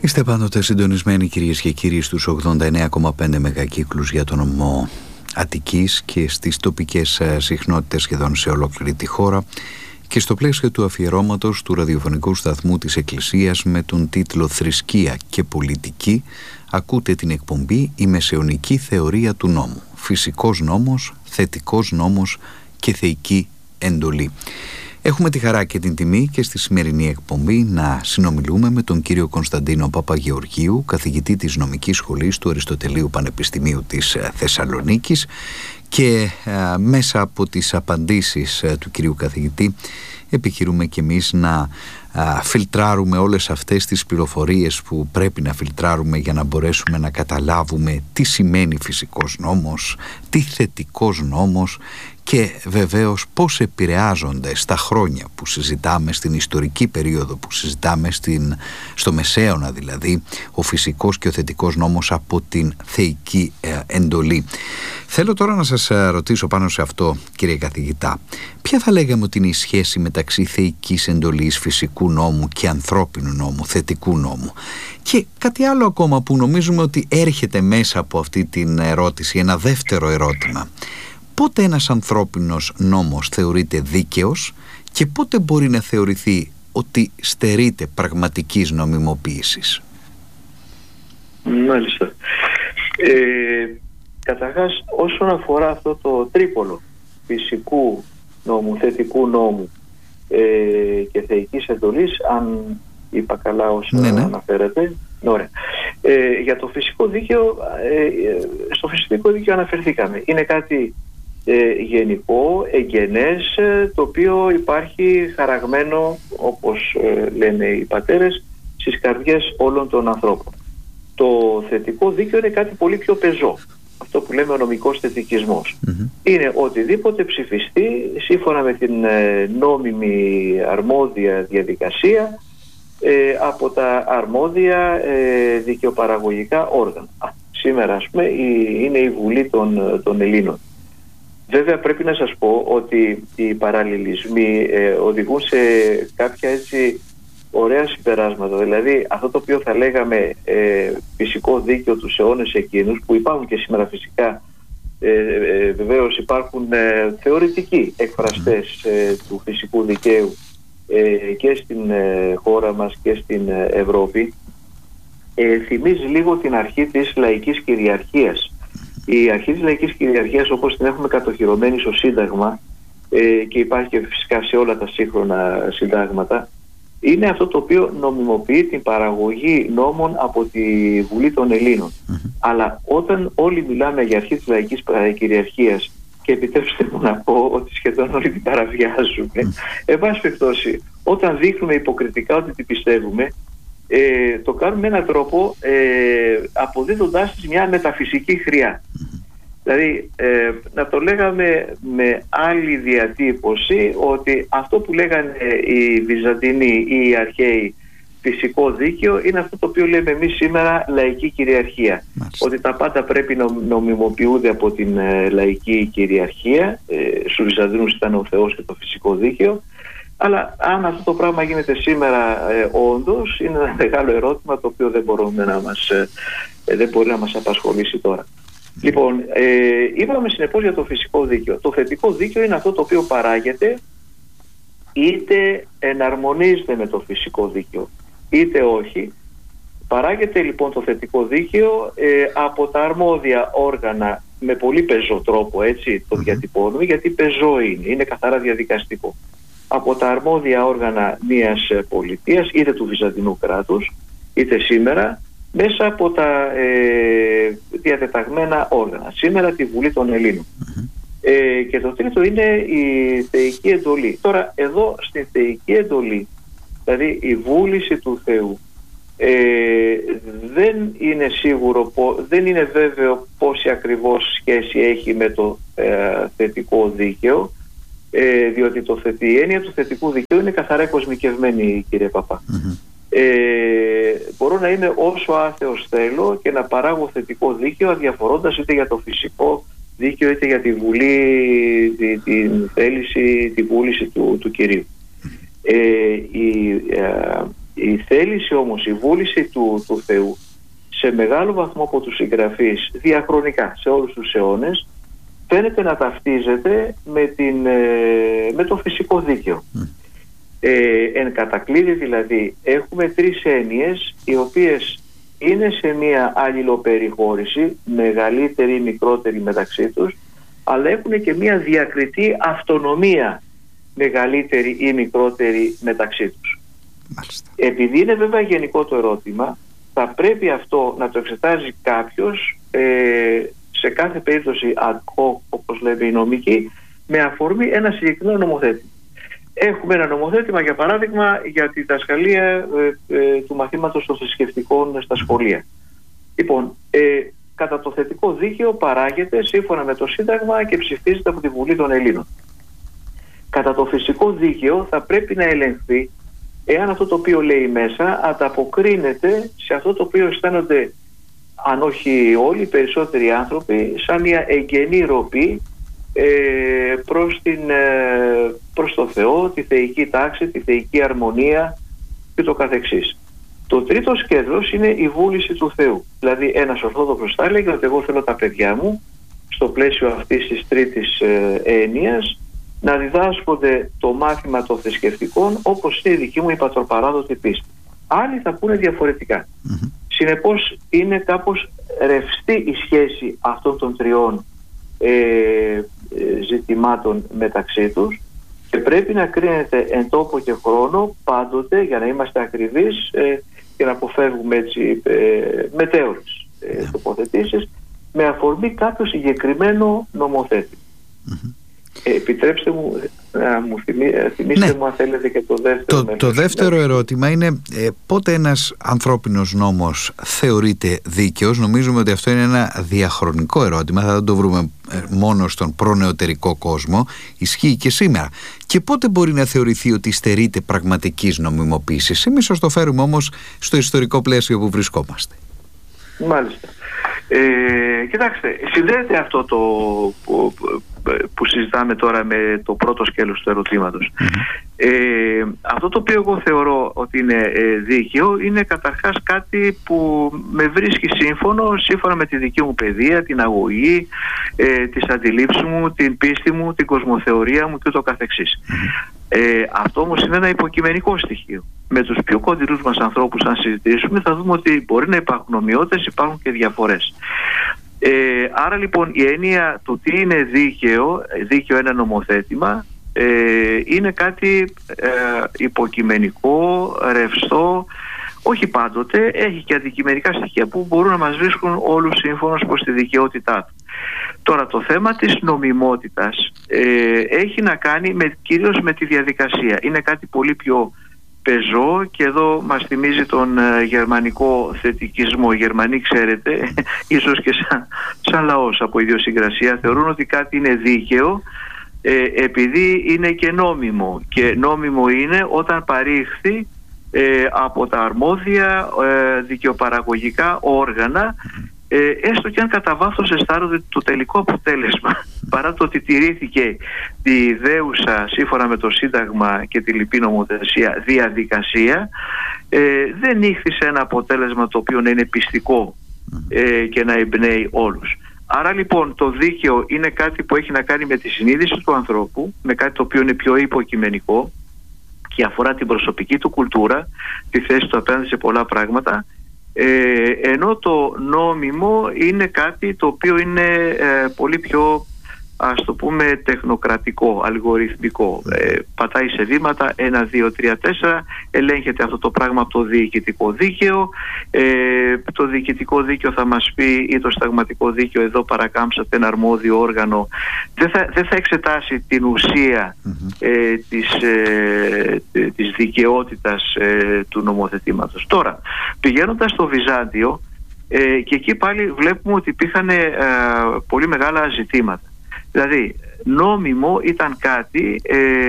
Είστε πάντοτε συντονισμένοι, κυρίες και κύριοι, στους 89,5 μεγακύκλους για τον νομό Αττικής και στις τοπικές συχνότητες σχεδόν σε ολόκληρη τη χώρα, και στο πλαίσιο του αφιερώματος του ραδιοφωνικού σταθμού της Εκκλησίας με τον τίτλο «Θρησκεία και πολιτική» ακούτε την εκπομπή «Η Μεσαιωνική Θεωρία του Νόμου. Φυσικός νόμος, θετικός νόμος και θεϊκή εντολή». Έχουμε τη χαρά και την τιμή και στη σημερινή εκπομπή να συνομιλούμε με τον κύριο Κωνσταντίνο Παπαγεωργίου, καθηγητή της Νομικής Σχολής του Αριστοτελείου Πανεπιστημίου της Θεσσαλονίκης, και μέσα από τις απαντήσεις του κυρίου καθηγητή επιχειρούμε και εμείς να φιλτράρουμε όλες αυτές τις πληροφορίες που πρέπει να φιλτράρουμε για να μπορέσουμε να καταλάβουμε τι σημαίνει φυσικός νόμος, τι θετικός νόμος και βεβαίως πώς επηρεάζονται στα χρόνια που συζητάμε, στην ιστορική περίοδο που συζητάμε, στο Μεσαίωνα δηλαδή, ο φυσικός και ο θετικός νόμος από την θεϊκή εντολή. Θέλω τώρα να σας ρωτήσω πάνω σε αυτό, κύριε καθηγητά, ποια θα λέγαμε ότι είναι η σχέση μεταξύ θεϊκής εντολής, φυσικού νόμου και ανθρώπινου νόμου, θετικού νόμου? Και κάτι άλλο ακόμα που νομίζουμε ότι έρχεται μέσα από αυτή την ερώτηση, ένα δεύτερο ερώτημα: πότε ένας ανθρώπινος νόμος θεωρείται δίκαιος και πότε μπορεί να θεωρηθεί ότι στερείται πραγματικής νομιμοποίησης? Μάλιστα. Καταρχάς, όσον αφορά αυτό το τρίπολο φυσικού νόμου, θετικού νόμου και θεϊκής εντολής, αν είπα καλά όσα αναφέρατε, ωραία. Για το φυσικό δίκαιο, στο φυσικό δίκαιο αναφερθήκαμε. Είναι κάτι γενικό, εγγενές, το οποίο υπάρχει χαραγμένο, όπως λένε οι πατέρες, στις καρδιές όλων των ανθρώπων. Το θετικό δίκαιο είναι κάτι πολύ πιο πεζό, αυτό που λέμε ο νομικός θετικισμός. Είναι οτιδήποτε ψηφιστεί σύμφωνα με την νόμιμη αρμόδια διαδικασία από τα αρμόδια δικαιοπαραγωγικά όργανα. Σήμερα, ας πούμε, είναι η Βουλή των Ελλήνων. Βέβαια πρέπει να σας πω ότι οι παραλληλισμοί οδηγούν σε κάποια έτσι ωραία συμπεράσματα. Δηλαδή αυτό το οποίο θα λέγαμε φυσικό δίκαιο τους αιώνες εκείνους, που υπάρχουν και σήμερα φυσικά, βεβαίως υπάρχουν θεωρητικοί εκφραστές του φυσικού δικαίου και στην χώρα μας και στην Ευρώπη, θυμίζει λίγο την αρχή της λαϊκής κυριαρχίας. Η αρχή της λαϊκής κυριαρχίας, όπως την έχουμε κατοχυρωμένη στο Σύνταγμα και υπάρχει και φυσικά σε όλα τα σύγχρονα συντάγματα, είναι αυτό το οποίο νομιμοποιεί την παραγωγή νόμων από τη Βουλή των Ελλήνων. Αλλά όταν όλοι μιλάμε για αρχή της λαϊκής κυριαρχίας, και επιτρέψτε μου να πω ότι σχεδόν όλοι την παραβιάζουμε, εν πάση περιπτώσει, όταν δείχνουμε υποκριτικά ότι την πιστεύουμε, το κάνουμε με έναν τρόπο αποδίδοντάς της μια μεταφυσική χρειά. Δηλαδή να το λέγαμε με άλλη διατύπωση, ότι αυτό που λέγανε οι Βυζαντινοί ή οι αρχαίοι φυσικό δίκαιο είναι αυτό το οποίο λέμε εμείς σήμερα λαϊκή κυριαρχία. Ότι τα πάντα πρέπει να νομιμοποιούνται από την λαϊκή κυριαρχία. Στους Βυζαντινούς ήταν ο Θεός και το φυσικό δίκαιο. Αλλά αν αυτό το πράγμα γίνεται σήμερα όντως, είναι ένα μεγάλο ερώτημα το οποίο δεν μπορεί να μας απασχολήσει τώρα. Λοιπόν, είπαμε συνεπώς για το φυσικό δίκαιο. Το θετικό δίκαιο είναι αυτό το οποίο παράγεται, είτε εναρμονίζεται με το φυσικό δίκαιο είτε όχι. Παράγεται λοιπόν το θετικό δίκαιο από τα αρμόδια όργανα, με πολύ πεζό τρόπο, έτσι το διατυπώνουμε, γιατί πεζό είναι καθαρά διαδικαστικό. Από τα αρμόδια όργανα μιας πολιτείας, είτε του Βυζαντινού κράτους, είτε σήμερα, μέσα από τα διατεταγμένα όργανα. Σήμερα τη Βουλή των Ελλήνων. Και το τρίτο είναι η θεϊκή εντολή. Τώρα εδώ στη θεϊκή εντολή, δηλαδή η βούληση του Θεού, δεν είναι σίγουρο, δεν είναι βέβαιο πόση ακριβώς σχέση έχει με το θετικό δίκαιο, διότι η έννοια του θετικού δικαίου είναι καθαρά κοσμικευμένη, κύριε Παπά. Μπορώ να είμαι όσο άθεος θέλω και να παράγω θετικό δίκαιο, αδιαφορώντας είτε για το φυσικό δίκαιο είτε για τη βουλή, την θέληση, τη βούληση του Κυρίου. Η θέληση όμως, η βούληση του Θεού σε μεγάλο βαθμό από τους συγγραφείς διαχρονικά σε όλους τους αιώνες φαίνεται να ταυτίζεται με το φυσικό δίκαιο. Εν κατακλείδη δηλαδή έχουμε τρεις έννοιες οι οποίες είναι σε μια αλληλοπεριχώρηση, μεγαλύτερη ή μικρότερη μεταξύ τους, αλλά έχουν και μια διακριτή αυτονομία μεγαλύτερη ή μικρότερη μεταξύ τους. Μάλιστα. Επειδή είναι βέβαια γενικό το ερώτημα, θα πρέπει αυτό να το εξετάζει κάποιος σε κάθε περίπτωση ad hoc, όπως λέμε οι νομικοί, με αφορμή ένα συγκεκριμένο νομοθέτημα. Έχουμε ένα νομοθέτημα, για παράδειγμα, για τη διδασκαλία του μαθήματος των θρησκευτικών στα σχολεία. Λοιπόν, κατά το θετικό δίκαιο παράγεται σύμφωνα με το Σύνταγμα και ψηφίζεται από τη Βουλή των Ελλήνων. Κατά το φυσικό δίκαιο θα πρέπει να ελεγχθεί εάν αυτό το οποίο λέει μέσα ανταποκρίνεται σε αυτό το οποίο αισθάνονται, αν όχι όλοι, οι περισσότεροι άνθρωποι, σαν μια εγγενή ροπή προς το Θεό, τη θεϊκή τάξη, τη θεϊκή αρμονία και το καθεξής. Το τρίτο σκέλος είναι η βούληση του Θεού. Δηλαδή ένας Ορθόδοξος θα έλεγε ότι εγώ θέλω τα παιδιά μου στο πλαίσιο αυτής της τρίτης έννοιας να διδάσκονται το μάθημα των θρησκευτικών όπως είναι η δική μου η πατροπαράδοτη πίστη. Άλλοι θα πούνε διαφορετικά. Συνεπώς είναι κάπως ρευστή η σχέση αυτών των τριών ζητημάτων μεταξύ τους και πρέπει να κρίνεται εν τόπο και χρόνο πάντοτε, για να είμαστε ακριβείς και να αποφεύγουμε έτσι μετέωρες τοποθετήσεις, με αφορμή κάποιο συγκεκριμένο νομοθέτημα. Επιτρέψτε μου να μου θυμίσετε μου αν θέλετε και το δεύτερο. Το δεύτερο ερώτημα είναι πότε ένας ανθρώπινος νόμος θεωρείται δίκαιος. Νομίζουμε ότι αυτό είναι ένα διαχρονικό ερώτημα, θα δεν το βρούμε μόνο στον προνεωτερικό κόσμο, ισχύει και σήμερα. Και πότε μπορεί να θεωρηθεί ότι στερείται πραγματικής νομιμοποίησης? Εμείς ως το φέρουμε όμως στο ιστορικό πλαίσιο που βρισκόμαστε. Μάλιστα. Κοιτάξτε, συνδέεται αυτό το που συζητάμε τώρα με το πρώτο σκέλος του ερωτήματος. Αυτό το οποίο εγώ θεωρώ ότι είναι δίκαιο είναι καταρχάς κάτι που με βρίσκει σύμφωνα με τη δική μου παιδεία, την αγωγή, τις αντιλήψεις μου, την πίστη μου, την κοσμοθεωρία μου και ούτω καθεξής. Αυτό όμως είναι ένα υποκειμενικό στοιχείο. Με τους πιο κοντινούς μας ανθρώπους, αν συζητήσουμε, θα δούμε ότι μπορεί να υπάρχουν ομοιότητες, υπάρχουν και διαφορές. Άρα λοιπόν η έννοια του τι είναι δίκαιο ένα νομοθέτημα, είναι κάτι υποκειμενικό, ρευστό, όχι πάντοτε, έχει και αντικειμενικά στοιχεία που μπορούν να μας βρίσκουν όλους σύμφωνος προς τη δικαιότητά του. Τώρα το θέμα της νομιμότητας έχει να κάνει κυρίως με τη διαδικασία. Είναι κάτι πολύ πιο πεζό και εδώ μας θυμίζει τον γερμανικό θετικισμό. Οι Γερμανοί, ξέρετε, ίσως και σαν λαός από ιδιοσυγκρασία, θεωρούν ότι κάτι είναι δίκαιο επειδή είναι και νόμιμο. Και νόμιμο είναι όταν παρήχθη από τα αρμόδια δικαιοπαραγωγικά όργανα, έστω και αν κατά βάθος αισθάνονται το τελικό αποτέλεσμα, παρά το ότι τηρήθηκε τη δέουσα σύμφωνα με το Σύνταγμα και τη λοιπή νομοθεσία διαδικασία, δεν ήχθησε ένα αποτέλεσμα το οποίο να είναι πιστικό και να εμπνέει όλους. Άρα λοιπόν το δίκαιο είναι κάτι που έχει να κάνει με τη συνείδηση του ανθρώπου, με κάτι το οποίο είναι πιο υποκειμενικό και αφορά την προσωπική του κουλτούρα, τη θέση του απέναντι σε πολλά πράγματα, ενώ το νόμιμο είναι κάτι το οποίο είναι πολύ πιο, ας το πούμε, τεχνοκρατικό, αλγοριθμικό. Πατάει σε βήματα 1, 2, 3, 4, ελέγχεται αυτό το πράγμα από το διοικητικό δίκαιο. Το διοικητικό δίκαιο θα μας πει, ή το συνταγματικό δίκαιο, εδώ παρακάμψατε ένα αρμόδιο όργανο, δεν θα εξετάσει την ουσία της δικαιότητας του νομοθετήματος. Τώρα, πηγαίνοντας στο Βυζάντιο, και εκεί πάλι βλέπουμε ότι υπήρχαν πολύ μεγάλα ζητήματα. Δηλαδή, νόμιμο ήταν κάτι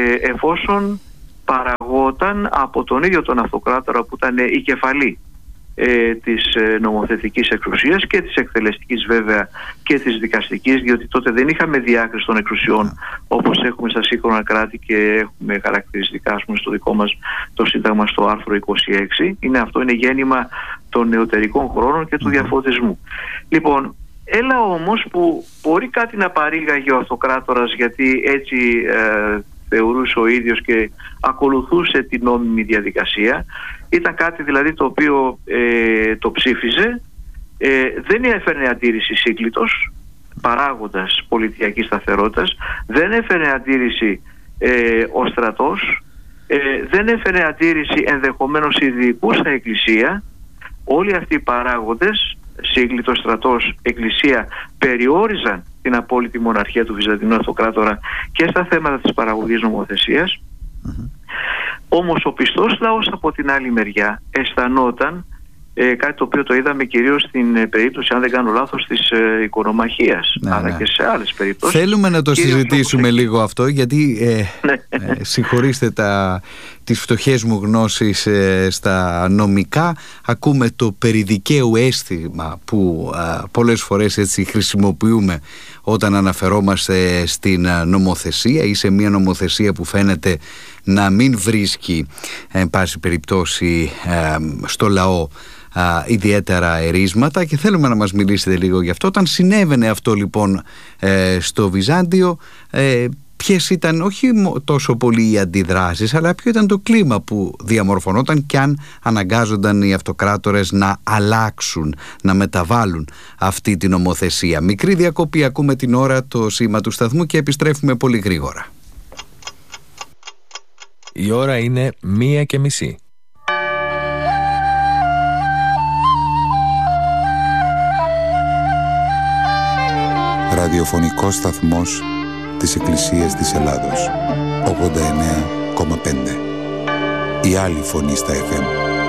εφόσον παραγόταν από τον ίδιο τον αυτοκράτορα που ήταν η κεφαλή της νομοθετικής εξουσίας και της εκτελεστικής βέβαια και της δικαστικής, διότι τότε δεν είχαμε διάκριση των εξουσιών όπως έχουμε στα σύγχρονα κράτη και έχουμε χαρακτηριστικά, ας πούμε, στο δικό μας το Σύνταγμα στο άρθρο 26. Αυτό είναι γέννημα των νεωτερικών χρόνων και του διαφωτισμού. Λοιπόν, έλα όμως που μπορεί κάτι να παρήγαγε ο αυτοκράτορας, γιατί έτσι θεωρούσε ο ίδιος και ακολουθούσε την νόμιμη διαδικασία. Ήταν κάτι δηλαδή το οποίο το ψήφιζε, δεν έφερνε αντίρρηση σύγκλιτος, παράγοντας πολιτιακής σταθερότητας, δεν έφερνε αντίρρηση ο στρατός, δεν έφερνε αντίρρηση ενδεχομένως ειδικούσα εκκλησία. Όλοι αυτοί οι παράγοντες, σύγκλιτος, στρατός, εκκλησία, περιόριζαν την απόλυτη μοναρχία του Βυζαντινού Αυτοκράτορα και στα θέματα της παραγωγής νομοθεσίας. Όμως ο πιστός λαός από την άλλη μεριά αισθανόταν κάτι το οποίο το είδαμε κυρίως στην περίπτωση, αν δεν κάνω λάθος, της οικονομαχίας, αλλά και σε άλλες περιπτώσεις. Θέλουμε να το συζητήσουμε λίγο αυτό, γιατί συγχωρήστε τις φτωχές μου γνώσεις στα νομικά. Ακούμε το περιδικαίου αίσθημα που πολλές φορές έτσι χρησιμοποιούμε όταν αναφερόμαστε στην νομοθεσία ή σε μια νομοθεσία που φαίνεται να μην βρίσκει εν πάση περιπτώσει στο λαό ιδιαίτερα ερίσματα, και θέλουμε να μας μιλήσετε λίγο γι' αυτό. Όταν συνέβαινε αυτό λοιπόν στο Βυζάντιο, ποιες ήταν όχι τόσο πολύ οι αντιδράσεις, αλλά ποιο ήταν το κλίμα που διαμορφωνόταν και αν αναγκάζονταν οι αυτοκράτορες να αλλάξουν, να μεταβάλουν αυτή την νομοθεσία? Μικρή διακοπή, ακούμε την ώρα, το σήμα του σταθμού, και επιστρέφουμε πολύ γρήγορα. Η ώρα είναι 1:30. Ραδιοφωνικός σταθμός της Εκκλησίας της Ελλάδος, 89,5. Η άλλη φωνή στα FM.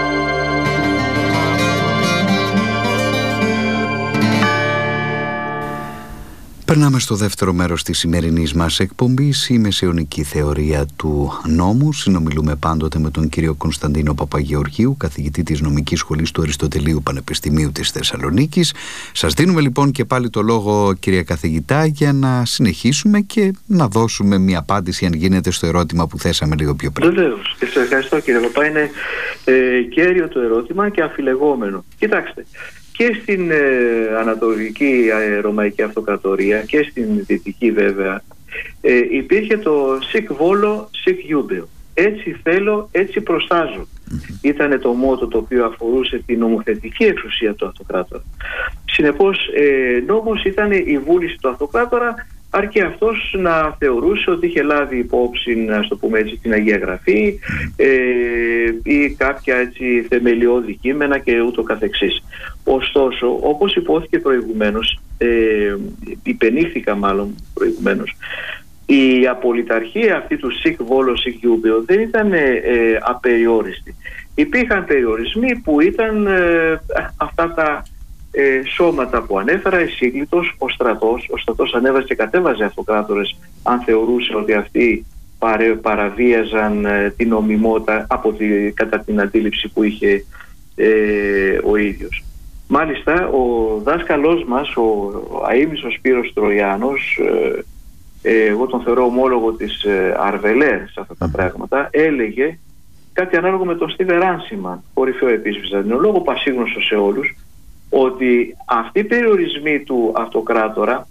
Περνάμε στο δεύτερο μέρος της σημερινής μας εκπομπής, η μεσαιωνική θεωρία του νόμου. Συνομιλούμε πάντοτε με τον κύριο Κωνσταντίνο Παπαγεωργίου, καθηγητή της Νομικής Σχολής του Αριστοτελείου Πανεπιστημίου της Θεσσαλονίκης. Σας δίνουμε λοιπόν και πάλι το λόγο, κύριε καθηγητά, για να συνεχίσουμε και να δώσουμε μια απάντηση, αν γίνεται, στο ερώτημα που θέσαμε λίγο πιο πριν. Βεβαίως, και σας ευχαριστώ, κύριε Παπά. Είναι κέριο το ερώτημα και αμφιλεγόμενο. Κοιτάξτε, και στην Ανατολική Ρωμαϊκή Αυτοκρατορία και στην Δυτική βέβαια υπήρχε το sic volo, sic iubeo. Έτσι θέλω, έτσι προστάζω. Ήτανε το μότο το οποίο αφορούσε την νομοθετική εξουσία του αυτοκράτορα. Συνεπώς νόμος ήταν η βούληση του αυτοκράτορα, αρκεί αυτός να θεωρούσε ότι είχε λάβει υπόψη, να το πούμε έτσι, την Αγία Γραφή ή κάποια έτσι θεμελιώδη κείμενα και ούτω καθεξής. Ωστόσο, όπως υπόθηκε προηγουμένως, υπενήχθηκα μάλλον προηγουμένως, η απολυταρχία αυτή του sic volo, sic iubeo δεν ήταν απεριόριστη. Υπήρχαν περιορισμοί που ήταν αυτά τα σώματα που ανέφερα, η σύγκλιτος, ο στρατός ανέβασε και κατέβαζε αυτοκράτορες αν θεωρούσε ότι αυτοί παραβίαζαν την νομιμότητα κατά την αντίληψη που είχε ο ίδιος. Μάλιστα, ο δάσκαλός μας, ο αείμνηστος Σπύρος Τροιάνος, εγώ τον θεωρώ ομόλογο της Αρβελέρ σε αυτά τα πράγματα, έλεγε κάτι ανάλογο με τον Στίβε Ράνσιμαν, κορυφαίο επίσης βυζαντινολόγο, πασίγνωστο σε όλους, ότι αυτοί οι περιορισμοί του αυτοκράτορα,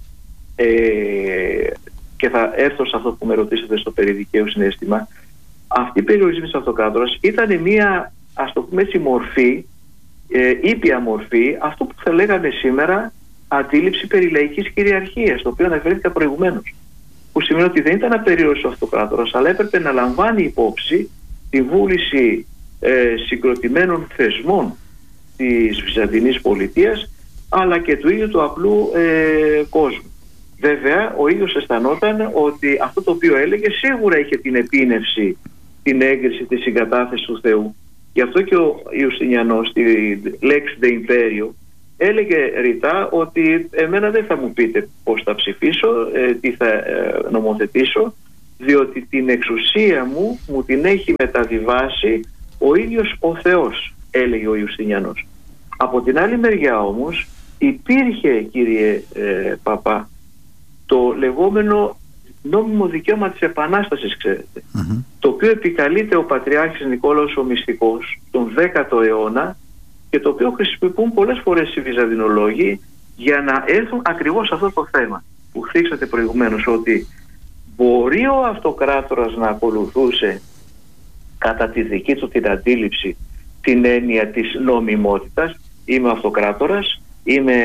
και θα έρθω σε αυτό που με ρωτήσατε στο περιδικαίου συναίσθημα, αυτοί οι περιορισμοί του αυτοκράτορας ήταν μία, ας το πούμε έτσι, μορφή, ήπια μορφή, αυτό που θα λέγαμε σήμερα αντίληψη περί λαϊκής κυριαρχίας, το οποίο αναφέρθηκα προηγουμένως, που σημαίνει ότι δεν ήταν απεριόριστος ο αυτοκράτορας, αλλά έπρεπε να λαμβάνει υπόψη τη βούληση συγκροτημένων θεσμών της Βυζαντινής πολιτείας, αλλά και του ίδιου του απλού κόσμου. Βέβαια, ο ίδιος αισθανόταν ότι αυτό το οποίο έλεγε σίγουρα είχε την επίνευση, την έγκριση της συγκατάθεσης του Θεού. Γι' αυτό και ο Ιουστινιανός στη Lex de Imperio έλεγε ρητά ότι εμένα δεν θα μου πείτε πώς θα ψηφίσω, τι θα νομοθετήσω, διότι την εξουσία μου την έχει μεταβιβάσει ο ίδιος ο Θεός. έλεγε ο Ιουστινιανός. Από την άλλη μεριά όμως υπήρχε, κύριε Παπά, το λεγόμενο νόμιμο δικαίωμα της Επανάστασης, ξέρετε, το οποίο επικαλείται ο Πατριάρχης Νικόλαος ο Μυστικός τον 10ο αιώνα και το οποίο χρησιμοποιούν πολλές φορές οι Βυζαντινολόγοι για να έρθουν ακριβώς σε αυτό το θέμα που θίξατε προηγουμένως, ότι μπορεί ο αυτοκράτορας να ακολουθούσε κατά τη δική του την αντίληψη την έννοια της νομιμότητας. Είμαι αυτοκράτορας, είμαι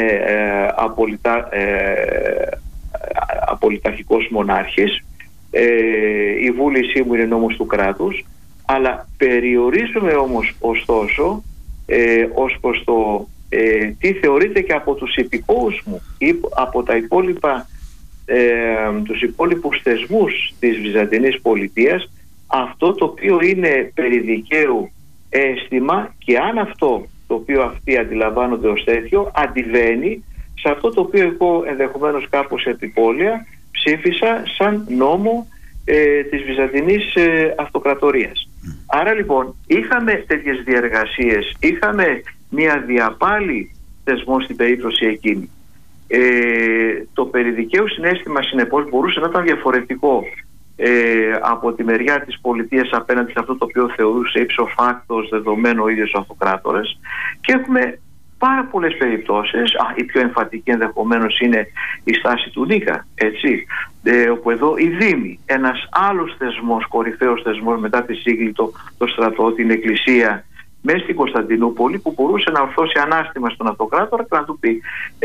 απολυταρχικός μονάρχης, η βούλησή μου είναι νόμος του κράτους, αλλά περιορίζουμε όμως ωστόσο ως προς το τι θεωρείται και από τους υπηκόους μου ή από τα υπόλοιπα, τους υπόλοιπους θεσμούς της Βυζαντινής πολιτείας, αυτό το οποίο είναι περί δικαίου αίσθημα, και αν αυτό το οποίο αυτοί αντιλαμβάνονται ως τέτοιο αντιβαίνει σε αυτό το οποίο εγώ ενδεχομένως κάπως επιπόλαια ψήφισα σαν νόμο της Βυζαντινής Αυτοκρατορίας. Άρα λοιπόν είχαμε τέτοιες διεργασίες, είχαμε μια διαπάλη θεσμό στην περίπτωση εκείνη. Το περιδικαίου συναίσθημα συνεπώς μπορούσε να ήταν διαφορετικό από τη μεριά της πολιτείας απέναντι σε αυτό το οποίο θεωρούσε ύψο φάκτος δεδομένο ο ίδιος ο αυτοκράτορας, και έχουμε πάρα πολλές περιπτώσεις. Η πιο εμφατική ενδεχομένως είναι η στάση του Νίκα, έτσι, όπου εδώ η Δήμη, ένας άλλος θεσμός, κορυφαίος θεσμός μετά τη σύγκλη, το στρατό, την εκκλησία μέσα στην Κωνσταντινούπολη, που μπορούσε να ορθώσει ανάστημα στον αυτοκράτορα και να του πει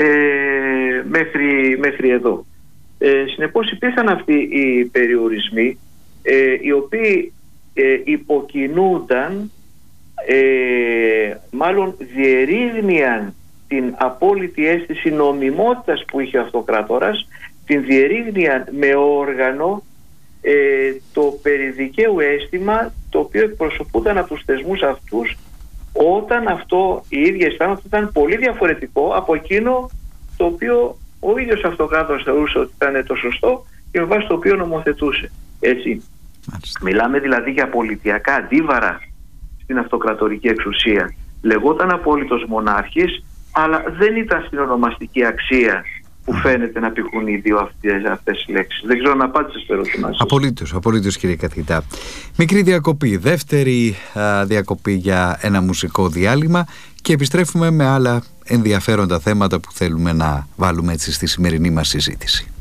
μέχρι εδώ. Συνεπώς υπήρχαν αυτοί οι περιορισμοί οι οποίοι υποκινούνταν, μάλλον διερρήγνιαν την απόλυτη αίσθηση νομιμότητας που είχε ο αυτοκράτορας, την διερρήγνιαν με όργανο το περιδικαίου αίσθημα το οποίο εκπροσωπούταν από τους θεσμούς αυτούς, όταν αυτό η ίδια αισθάνονται ήταν πολύ διαφορετικό από εκείνο το οποίο ο ίδιος αυτοκράτορας θεωρούσε ότι ήταν το σωστό και με βάση το οποίο νομοθετούσε. Έτσι. Μιλάμε δηλαδή για πολιτιακά αντίβαρα στην αυτοκρατορική εξουσία. Λεγόταν απόλυτος μονάρχης, αλλά δεν ήταν στην ονομαστική αξία που φαίνεται να πηχούν οι δύο αυτές οι λέξεις. Δεν ξέρω αν απάντησε στο ερώτημά σας. Απολύτως κύριε καθηγητά. Μικρή διακοπή, δεύτερη διακοπή για ένα μουσικό διάλειμμα και επιστρέφουμε με άλλα ενδιαφέροντα θέματα που θέλουμε να βάλουμε έτσι στη σημερινή μας συζήτηση.